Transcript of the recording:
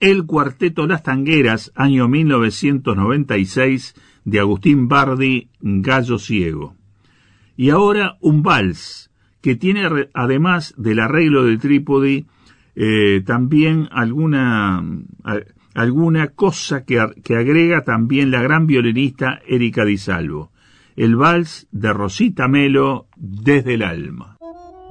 el cuarteto Las Tangueras, año 1996, de Agustín Bardi, Gallo Ciego. Y ahora un vals, que tiene, además del arreglo de Trípodi, también alguna cosa que agrega también la gran violinista Erika Di Salvo. El vals de Rosita Melo, Desde el alma.